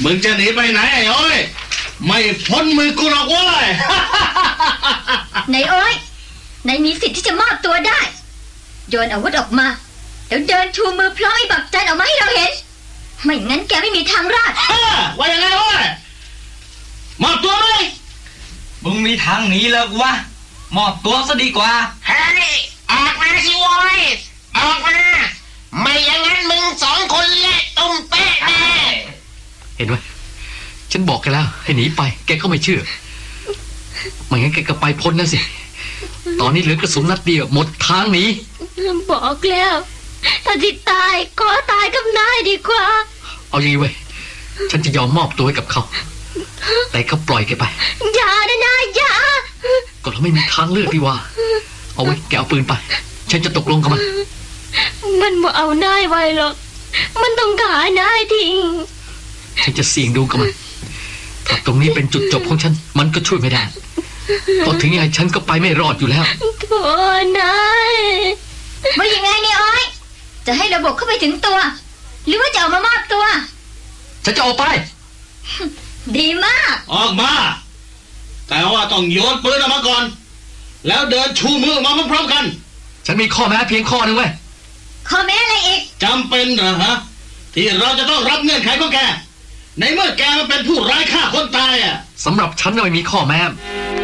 มึงจะหนีไปไหนไอ้อ้อยไม่พ้นมือกูหรอกเว้ยนายอ้อยนายมีสิทธิ์ที่จะมอบตัวได้โยนอาวุธออกมาแล้วเดินชูมือพร้อมไอ้บักจันออกมาให้เราเห็นไม่งั้นแกไม่มีทางรอดว่ายังไงอ้อยมอบตัวไหมมึงมีทางหนีแล้ววะมอบตัวซะดีกว่าเฮ้ยออกมาสิวอยออกมาไม่อย่างนั้นมึงสองคนเละตุ้มเป๊ะแน่เห็นไหมฉันบอกแกแล้วให้หนีไปแกก็ไม่เชื่อไม่งั้นแกก็ไปพ้นนะสิตอนนี้เหลือกระสุนนัดเดียวหมดทางหนีบอกแล้วถ้าจิตตายขอตายกับนายดีกว่าเอาอย่างนี้เว้ยฉันจะยอมมอบตัวให้กับเขาแต่เขาปล่อยแกไปอย่านะนายอย่าก็เราไม่มีทางเลือกดีว่าเอาไว้แกเอาปืนไปฉันจะตกลงกับมันบ่เอานายไว้หรอกมันต้องขานายทิ้งฉันจะเสี่ยงดูกับมันถ้าตรงนี้เป็นจุดจบของฉันมันก็ช่วยไม่ได้พอถึงยังไงฉันก็ไปไม่รอดอยู่แล้วโธ่นายว่ายังไงเนี่ยอ้อยจะให้ระบบเข้าไปถึงตัวหรือว่าจะเอามามอบตัวฉันจะออกไปดีมากออกมาแต่ว่าต้องโยนปืนออกมาก่อนแล้วเดินชูมือมาพร้อมๆกันฉันมีข้อแม้เพียงข้อนึงเว้ยข้อแม้อะไรอีกจำเป็นเหรอฮะที่เราจะต้องรับเงื่อนไขของแกในเมื่อแกมันเป็นผู้ร้ายฆ่าคนตายอ่ะสำหรับฉันไม่มีข้อแม้